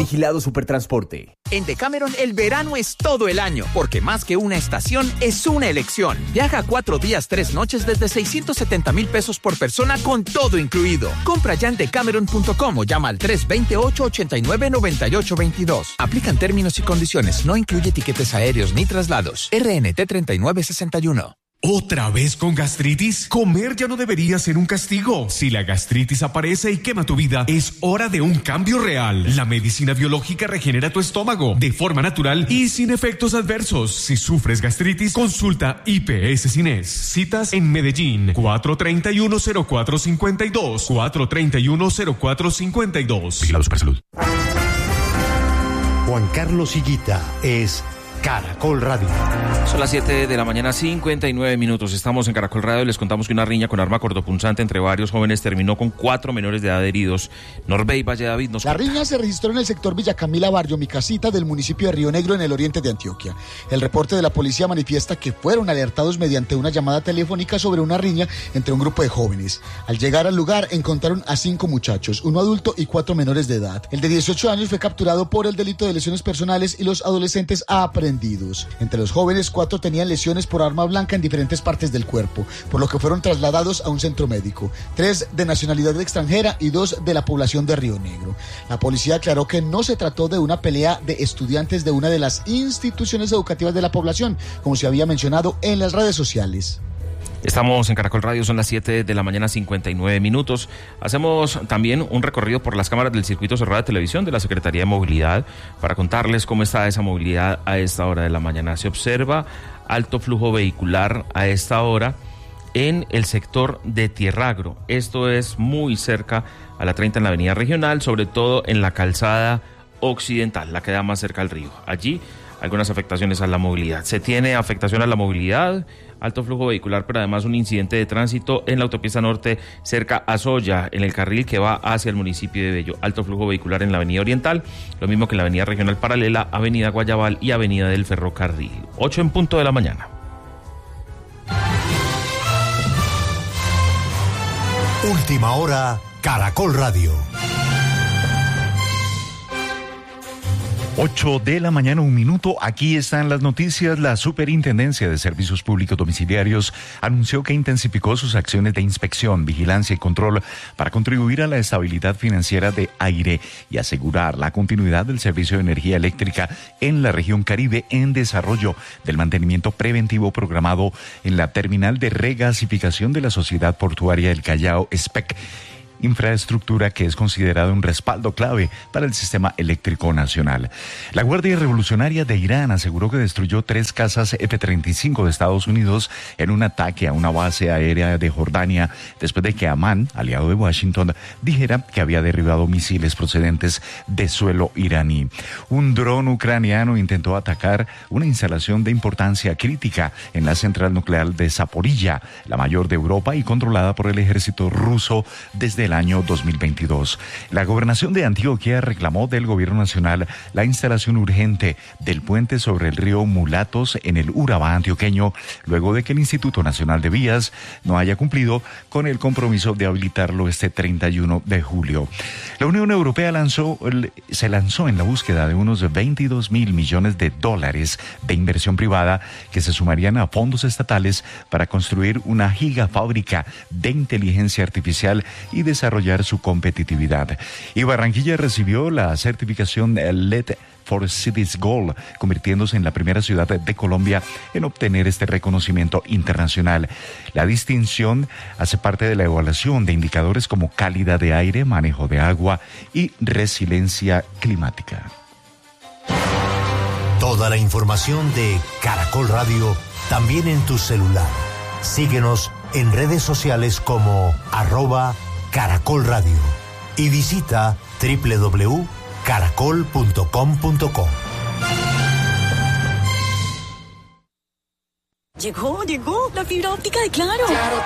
Vigilado Supertransporte. En Decameron el verano es todo el año, porque más que una estación es una elección. Viaja 4 días, 3 noches desde 670,000 pesos por persona con todo incluido. Compra ya en decameron.com o llama al 328-899822. Aplican términos y condiciones. No incluye tiquetes aéreos ni traslados. RNT 3961. ¿Otra vez con gastritis? Comer ya no debería ser un castigo. Si la gastritis aparece y quema tu vida, es hora de un cambio real. La medicina biológica regenera tu estómago de forma natural y sin efectos adversos. Si sufres gastritis, consulta IPS Cines. Citas en Medellín, 431-0452. 431-0452. Vigilado Supersalud. Juan Carlos Higuita es Caracol Radio. Son las 7 de la mañana, 59 minutos. Estamos en Caracol Radio y les contamos que una riña con arma cortopunzante entre varios jóvenes terminó con 4 menores de edad heridos. Norbey Valle David nos La cuenta. riña se registró en el sector Villa Camila, barrio Mi Casita, del municipio de Río Negro, en el oriente de Antioquia. El reporte de la policía manifiesta que fueron alertados mediante una llamada telefónica sobre una riña entre un grupo de jóvenes. Al llegar al lugar encontraron a 5 muchachos, 1 adulto y 4 menores de edad. El de 18 años fue capturado por el delito de lesiones personales y los adolescentes aprehendidos. Entre los jóvenes, 4 tenían lesiones por arma blanca en diferentes partes del cuerpo, por lo que fueron trasladados a un centro médico. 3 de nacionalidad extranjera y 2 de la población de Río Negro. La policía aclaró que no se trató de una pelea de estudiantes de una de las instituciones educativas de la población, como se había mencionado en las redes sociales. Estamos en Caracol Radio, son las 7 de la mañana, 59 minutos. Hacemos también un recorrido por las cámaras del circuito cerrado de televisión de la Secretaría de Movilidad para contarles cómo está esa movilidad a esta hora de la mañana. Se observa alto flujo vehicular a esta hora en el sector de Tierragro. Esto es muy cerca a la 30 en la avenida regional, sobre todo en la calzada occidental, la que da más cerca al río. Allí algunas afectaciones a la movilidad. Se tiene afectación a la movilidad, alto flujo vehicular, pero además un incidente de tránsito en la autopista norte cerca a Soya, en el carril que va hacia el municipio de Bello. Alto flujo vehicular en la avenida oriental, lo mismo que en la avenida regional paralela, avenida Guayabal y avenida del Ferrocarril. 8 en punto de la mañana. Última hora, Caracol Radio. 8 de la mañana, 1 minuto. Aquí están las noticias. La Superintendencia de Servicios Públicos Domiciliarios anunció que intensificó sus acciones de inspección, vigilancia y control para contribuir a la estabilidad financiera de Aire y asegurar la continuidad del servicio de energía eléctrica en la región Caribe en desarrollo del mantenimiento preventivo programado en la terminal de regasificación de la Sociedad Portuaria del Callao, SPEC. Infraestructura que es considerada un respaldo clave para el sistema eléctrico nacional. La Guardia Revolucionaria de Irán aseguró que destruyó 3 cazas F-35 de Estados Unidos en un ataque a una base aérea de Jordania, después de que Amán, aliado de Washington, dijera que había derribado misiles procedentes de suelo iraní. Un dron ucraniano intentó atacar una instalación de importancia crítica en la central nuclear de Zaporilla, la mayor de Europa y controlada por el ejército ruso desde el año 2022. La gobernación de Antioquia reclamó del gobierno nacional la instalación urgente del puente sobre el río Mulatos en el Urabá antioqueño, luego de que el Instituto Nacional de Vías no haya cumplido con el compromiso de habilitarlo este 31 de julio. La Unión Europea se lanzó en la búsqueda de unos 22.000 millones de dólares de inversión privada que se sumarían a fondos estatales para construir una gigafábrica de inteligencia artificial y desarrollar su competitividad. Y Barranquilla recibió la certificación LED for Cities Gold, convirtiéndose en la primera ciudad de Colombia en obtener este reconocimiento internacional. La distinción hace parte de la evaluación de indicadores como calidad de aire, manejo de agua y resiliencia climática. Toda la información de Caracol Radio también en tu celular. Síguenos en redes sociales como @Caracol Radio y visita www.caracol.com.co. Llegó la fibra óptica de Claro.